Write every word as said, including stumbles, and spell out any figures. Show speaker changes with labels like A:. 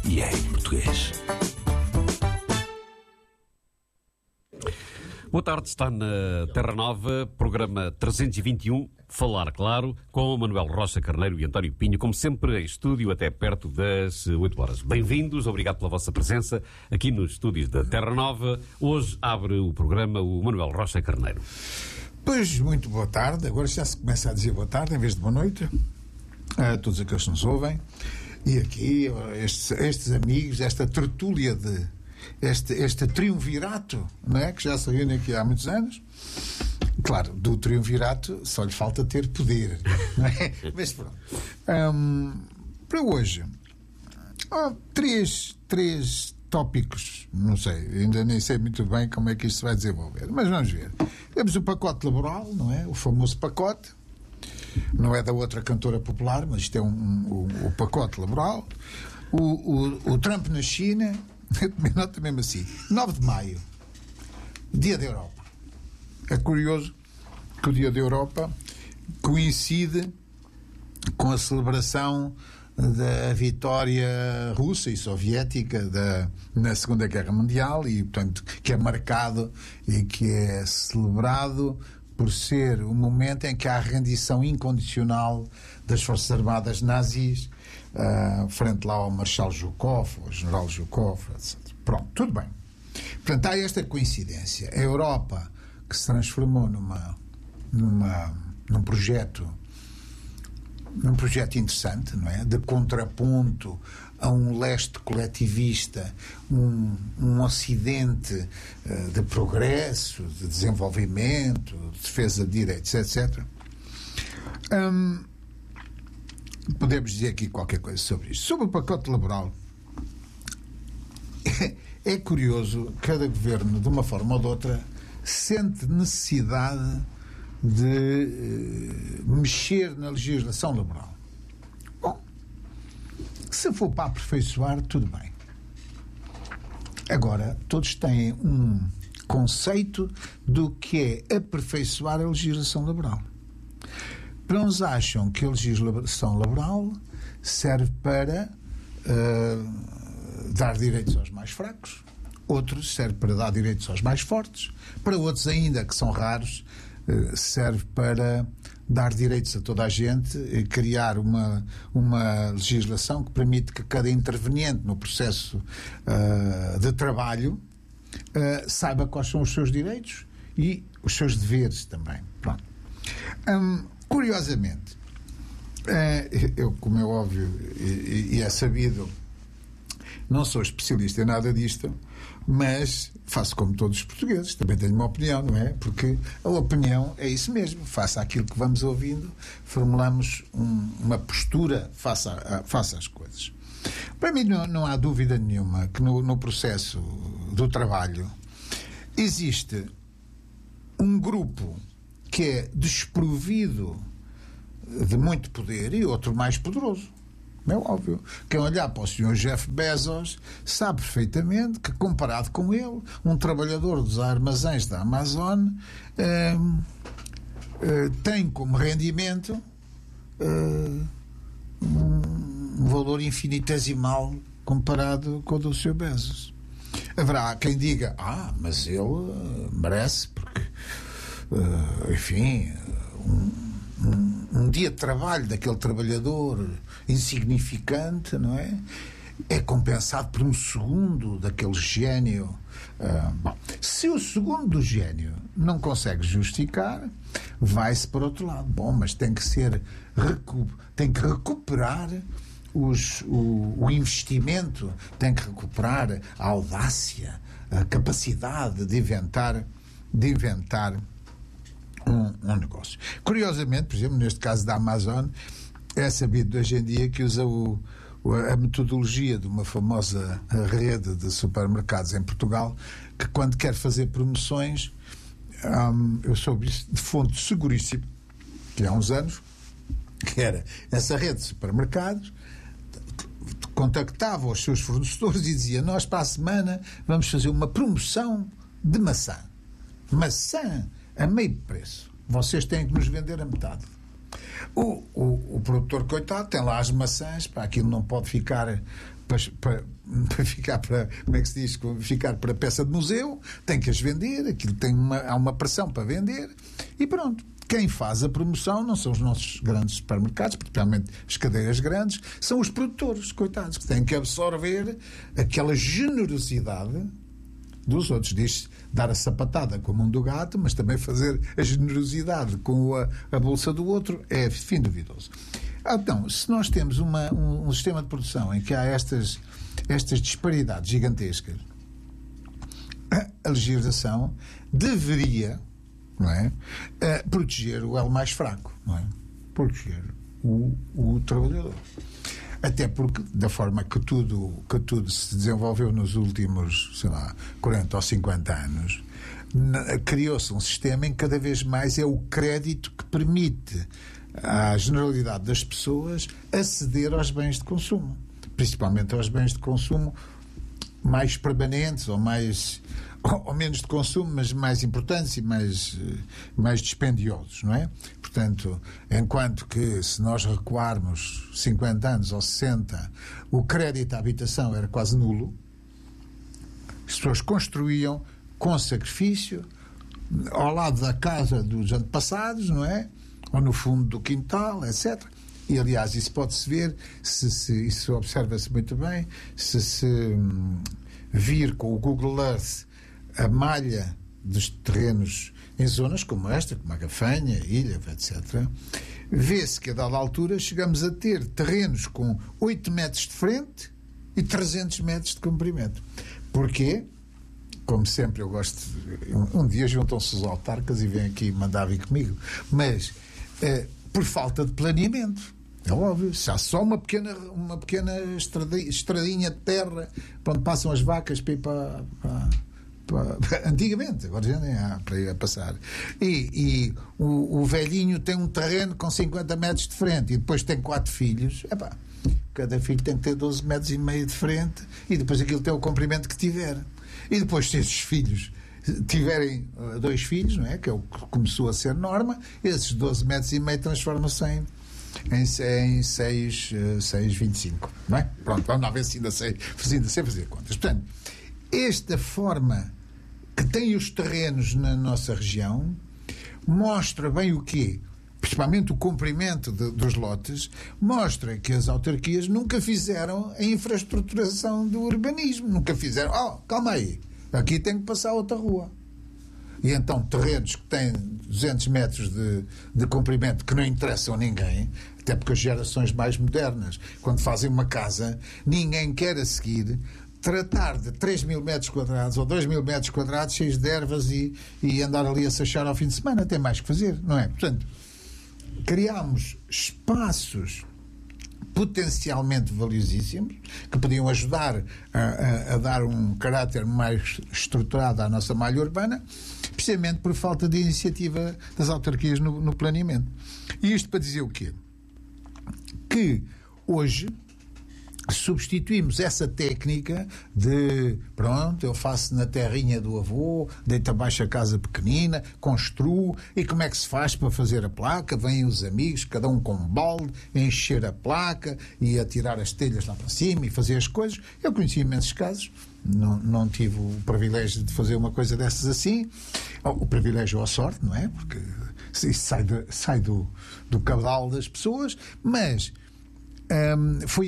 A: e é em português.
B: Boa tarde, está na Terra Nova, programa trezentos e vinte e um, Falar Claro, com Manuel Rocha Carneiro e António Pinho, como sempre em estúdio até perto das oito horas. Bem-vindos, obrigado pela vossa presença aqui nos estúdios da Terra Nova. Hoje abre o programa o Manuel Rocha Carneiro.
C: Pois, muito boa tarde. Agora já se começa a dizer boa tarde em vez de boa noite a todos aqueles que nos ouvem. E aqui, estes, estes amigos, esta tertúlia de Este, este triunvirato, não é? Que já se reúne aqui há muitos anos. Claro, do triunvirato só lhe falta ter poder, não é? Mas pronto. Um, para hoje, oh, três, três tópicos, não sei, ainda nem sei muito bem como é que isto se vai desenvolver, mas vamos ver. Temos o pacote laboral, não é? O famoso pacote. Não é da outra cantora popular, mas isto é um, um, um, o pacote laboral. O, o, o Trump na China. Eu tomei nota mesmo assim. nove de maio, Dia da Europa. É curioso que o Dia da Europa coincide com a celebração da vitória russa e soviética da, na Segunda Guerra Mundial e, portanto, que é marcado e que é celebrado por ser o momento em que há a rendição incondicional das Forças Armadas nazis Uh, frente lá ao Marshal Zhukov, ao General Zhukov, etcétera. Pronto, tudo bem. Portanto, há esta coincidência. A Europa, que se transformou numa, numa, num projeto num projeto interessante, não é? De contraponto a um leste coletivista, um, um ocidente uh, de progresso, de desenvolvimento, de defesa de direitos, etcétera. Um, Podemos dizer aqui qualquer coisa sobre isto. Sobre o pacote laboral, é curioso, cada governo, de uma forma ou de outra, sente necessidade de uh, mexer na legislação laboral. Bom, se for para aperfeiçoar, tudo bem. Agora, todos têm um conceito do que é aperfeiçoar a legislação laboral. Para uns acham que a legislação laboral serve para uh, dar direitos aos mais fracos, outros serve para dar direitos aos mais fortes, para outros ainda, que são raros, uh, serve para dar direitos a toda a gente e criar uma, uma legislação que permite que cada interveniente no processo uh, de trabalho uh, saiba quais são os seus direitos e os seus deveres também. Pronto. Um, Curiosamente, eu, como é óbvio e é sabido, não sou especialista em nada disto, mas faço como todos os portugueses, também tenho uma opinião, não é? Porque a opinião é isso mesmo, face àquilo que vamos ouvindo, formulamos um, uma postura face, a, face às coisas. Para mim não, não há dúvida nenhuma que no, no processo do trabalho existe um grupo que é desprovido de muito poder e outro mais poderoso. É óbvio. Quem olhar para o senhor Jeff Bezos sabe perfeitamente que, comparado com ele, um trabalhador dos armazéns da Amazon eh, eh, tem como rendimento eh, um valor infinitesimal comparado com o do senhor Bezos. Haverá quem diga, ah, mas ele uh, merece, porque Uh, enfim, um, um, um dia de trabalho daquele trabalhador insignificante, não é? É compensado por um segundo daquele gênio. Uh, bom, se o segundo do gênio não consegue justificar, vai-se para outro lado. Bom, mas tem que ser recu- tem que recuperar os, o, o investimento, tem que recuperar a audácia, a capacidade de inventar, de inventar Um, um negócio. Curiosamente, por exemplo, neste caso da Amazon, é sabido hoje em dia que usa o, o, a metodologia de uma famosa rede de supermercados em Portugal, que quando quer fazer promoções, um, eu soube isso de fonte seguríssima, que há uns anos, que era essa rede de supermercados, contactava os seus fornecedores e dizia, nós para a semana vamos fazer uma promoção de maçã. Maçã a meio preço. Vocês têm que nos vender a metade. O, o, o produtor, coitado, tem lá as maçãs, pá, aquilo não pode ficar para, para, para ficar para, como é que se diz, ficar para peça de museu, tem que as vender, aquilo tem uma, há uma pressão para vender, e pronto. Quem faz a promoção não são os nossos grandes supermercados, principalmente as cadeiras grandes, são os produtores, coitados, que têm que absorver aquela generosidade dos outros. Diz dar a sapatada com a mão do gato, mas também fazer a generosidade com a, a bolsa do outro é fim duvidoso. Então, se nós temos uma, um, um sistema de produção em que há estas, estas disparidades gigantescas, a legislação deveria, não é, uh, proteger o elo mais fraco, não é? Proteger o, o trabalhador. Até porque, da forma que tudo, que tudo se desenvolveu nos últimos, sei lá, quarenta ou cinquenta anos, criou-se um sistema em que cada vez mais é o crédito que permite à generalidade das pessoas aceder aos bens de consumo, principalmente aos bens de consumo mais permanentes ou mais ou, ou menos de consumo, mas mais importantes e mais, mais dispendiosos, não é? Portanto, enquanto que se nós recuarmos cinquenta anos ou sessenta, o crédito à habitação era quase nulo, as pessoas construíam com sacrifício ao lado da casa dos antepassados, não é? Ou no fundo do quintal, etcétera. E, aliás, isso pode-se ver, se, se, isso observa-se muito bem, se se hum, vir com o Google Earth a malha dos terrenos em zonas como esta, como a Gafanha, a Ilha, etcétera, vê-se que a dada altura chegamos a ter terrenos com oito metros de frente e trezentos metros de comprimento. Porquê? Como sempre, eu gosto... De, um, um dia juntam-se os autarcas e vêm aqui mandar vir comigo. Mas, eh, por falta de planeamento. É óbvio. Se há só uma pequena, uma pequena estradinha de terra para onde passam as vacas para ir para... para antigamente, agora já nem há para ir a passar. E, e o, o velhinho tem um terreno com cinquenta metros de frente e depois tem quatro filhos. Epá, cada filho tem que ter doze metros e meio de frente e depois aquilo tem o comprimento que tiver. E depois, se esses filhos tiverem dois filhos, não é? Que é o que começou a ser norma, esses doze metros e meio transformam-se em em, em seis, seis, vinte e cinco, não é? Pronto, vamos lá ver se ainda sei, ainda sei fazer contas. Portanto, esta forma que tem os terrenos na nossa região mostra bem o quê? Principalmente o comprimento de, dos lotes, mostra que as autarquias nunca fizeram a infraestruturação do urbanismo, nunca fizeram, oh, calma aí, aqui tem que passar outra rua. E então terrenos que têm duzentos metros de, de comprimento que não interessam a ninguém, até porque as gerações mais modernas, quando fazem uma casa, ninguém quer a seguir tratar de três mil metros quadrados ou dois mil metros quadrados cheios de ervas e, e andar ali a sachar ao fim de semana, tem mais que fazer, não é? Portanto, criámos espaços potencialmente valiosíssimos que podiam ajudar a, a, a dar um caráter mais estruturado à nossa malha urbana, precisamente por falta de iniciativa das autarquias no, no planeamento. E isto para dizer o quê? Que hoje substituímos essa técnica de, pronto, eu faço na terrinha do avô, deito abaixo a casa pequenina, construo, e como é que se faz para fazer a placa? Vêm os amigos, cada um com um balde, encher a placa e a tirar as telhas lá para cima e fazer as coisas. Eu conheci imensos casos, não, não tive o privilégio de fazer uma coisa dessas assim, o privilégio ou a sorte, não é? Porque isso sai, de, sai do, do cabal das pessoas, mas hum, foi